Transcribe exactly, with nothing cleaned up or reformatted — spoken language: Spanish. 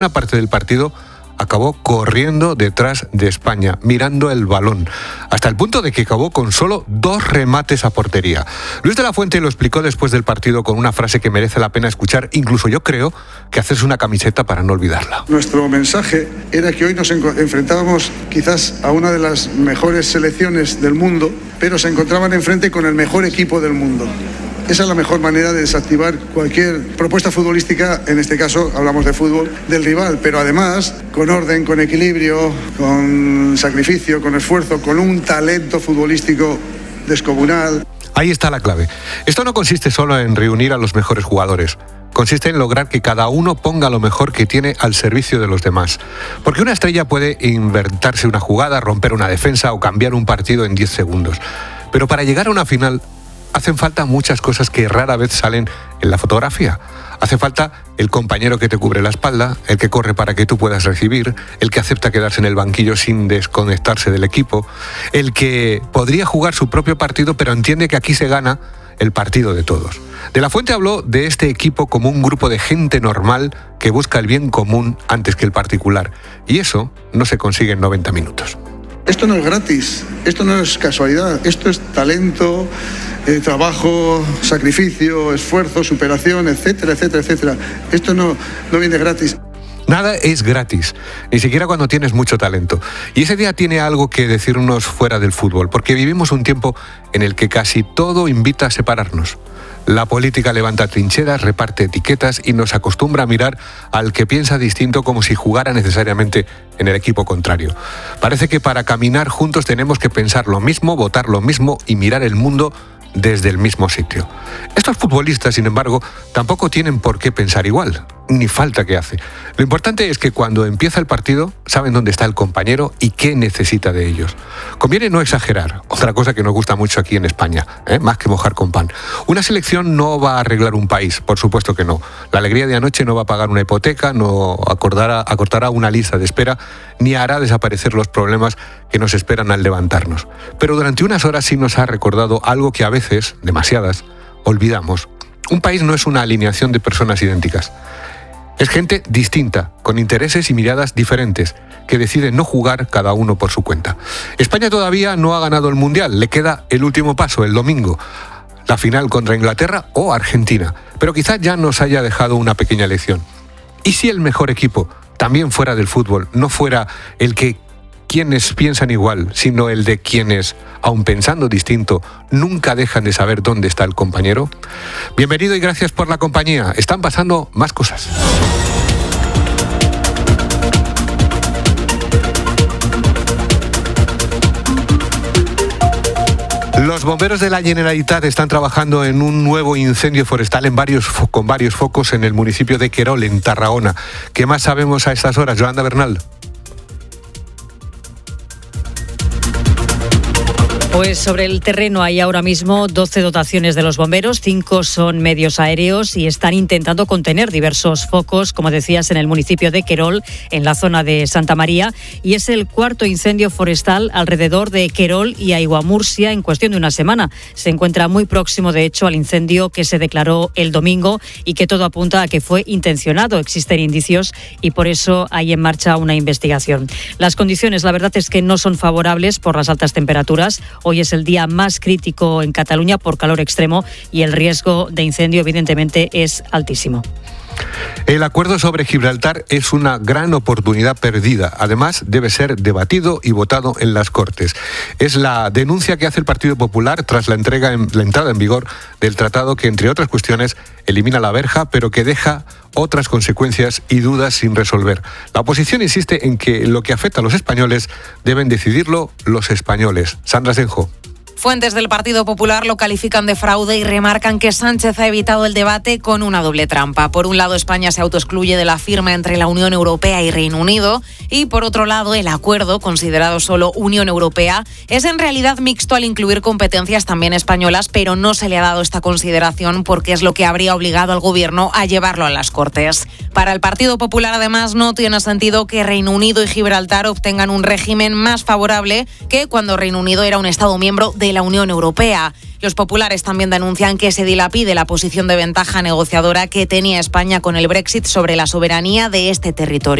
Una parte del partido acabó corriendo detrás de España, mirando el balón, hasta el punto de que acabó con solo dos remates a portería. Luis de la Fuente lo explicó después del partido con una frase que merece la pena escuchar, incluso yo creo que hacerse una camiseta para no olvidarla. Nuestro mensaje era que hoy nos enfrentábamos quizás a una de las mejores selecciones del mundo, pero se encontraban enfrente con el mejor equipo del mundo. Esa es la mejor manera de desactivar cualquier propuesta futbolística, en este caso hablamos de fútbol, del rival, pero además con orden, con equilibrio, con sacrificio, con esfuerzo, con un talento futbolístico descomunal. Ahí está la clave. Esto no consiste solo en reunir a los mejores jugadores. Consiste en lograr que cada uno ponga lo mejor que tiene al servicio de los demás. Porque una estrella puede inventarse una jugada, romper una defensa o cambiar un partido en diez segundos. Pero para llegar a una final hacen falta muchas cosas que rara vez salen en la fotografía. Hace falta el compañero que te cubre la espalda, el que corre para que tú puedas recibir, el que acepta quedarse en el banquillo sin desconectarse del equipo, el que podría jugar su propio partido pero entiende que aquí se gana el partido de todos. De la Fuente habló de este equipo como un grupo de gente normal que busca el bien común antes que el particular. Y eso no se consigue en noventa minutos. Esto no es gratis, esto no es casualidad, esto es talento, eh, trabajo, sacrificio, esfuerzo, superación, etcétera, etcétera, etcétera. Esto no, no viene gratis. Nada es gratis, ni siquiera cuando tienes mucho talento. Y ese día tiene algo que decirnos fuera del fútbol, porque vivimos un tiempo en el que casi todo invita a separarnos. La política levanta trincheras, reparte etiquetas y nos acostumbra a mirar al que piensa distinto como si jugara necesariamente en el equipo contrario. Parece que para caminar juntos tenemos que pensar lo mismo, votar lo mismo y mirar el mundo desde el mismo sitio. Estos futbolistas, sin embargo, tampoco tienen por qué pensar igual, ni falta que hace. Lo importante es que cuando empieza el partido saben dónde está el compañero y qué necesita de ellos. Conviene no exagerar, otra cosa que nos gusta mucho aquí en España, ¿eh? Más que mojar con pan. Una selección no va a arreglar un país, por supuesto que no. La alegría de anoche no va a pagar una hipoteca, no acordará, acortará una lista de espera, ni hará desaparecer los problemas que nos esperan al levantarnos. Pero durante unas horas sí nos ha recordado algo que a veces, demasiadas, olvidamos. Un país no es una alineación de personas idénticas. Es gente distinta, con intereses y miradas diferentes, que deciden no jugar cada uno por su cuenta. España todavía no ha ganado el Mundial, le queda el último paso, el domingo, la final contra Inglaterra o Argentina, pero quizás ya nos haya dejado una pequeña lección. ¿Y si el mejor equipo, también fuera del fútbol, no fuera el que quienes piensan igual, sino el de quienes, aun pensando distinto, nunca dejan de saber dónde está el compañero? Bienvenido y gracias por la compañía. Están pasando más cosas. Los bomberos de la Generalitat están trabajando en un nuevo incendio forestal en varios fo- con varios focos en el municipio de Querol, en Tarragona. ¿Qué más sabemos a estas horas, Yolanda Bernal? Pues sobre el terreno hay ahora mismo doce dotaciones de los bomberos, cinco son medios aéreos y están intentando contener diversos focos, como decías, en el municipio de Querol, en la zona de Santa María, y es el cuarto incendio forestal alrededor de Querol y Aiguamurcia en cuestión de una semana. Se encuentra muy próximo, de hecho, al incendio que se declaró el domingo y que todo apunta a que fue intencionado. Existen indicios y por eso hay en marcha una investigación. Las condiciones, la verdad es que no son favorables por las altas temperaturas. Hoy es el día más crítico en Cataluña por calor extremo y el riesgo de incendio, evidentemente, es altísimo. El acuerdo sobre Gibraltar es una gran oportunidad perdida. Además, debe ser debatido y votado en las Cortes. Es la denuncia que hace el Partido Popular tras la, entrega en, la entrada en vigor del tratado que, entre otras cuestiones, elimina la verja, pero que deja otras consecuencias y dudas sin resolver. La oposición insiste en que lo que afecta a los españoles deben decidirlo los españoles. Sandra Senjo. Fuentes del Partido Popular lo califican de fraude y remarcan que Sánchez ha evitado el debate con una doble trampa. Por un lado, España se autoexcluye de la firma entre la Unión Europea y Reino Unido y, por otro lado, el acuerdo, considerado solo Unión Europea, es en realidad mixto al incluir competencias también españolas, pero no se le ha dado esta consideración porque es lo que habría obligado al Gobierno a llevarlo a las Cortes. Para el Partido Popular, además, no tiene sentido que Reino Unido y Gibraltar obtengan un régimen más favorable que cuando Reino Unido era un Estado miembro de de la Unión Europea. Los populares también denuncian que se dilapide la posición de ventaja negociadora que tenía España con el Brexit sobre la soberanía de este territorio.